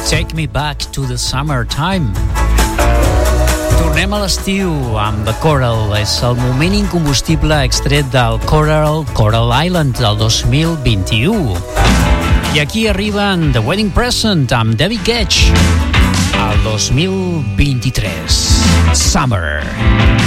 Take Me Back to the Summertime. Tornem a l'estiu amb The Coral. És el moment incombustible extret del Coral Island del 2021. I aquí arriben The Wedding Present amb David Gedge al 2023. Summer.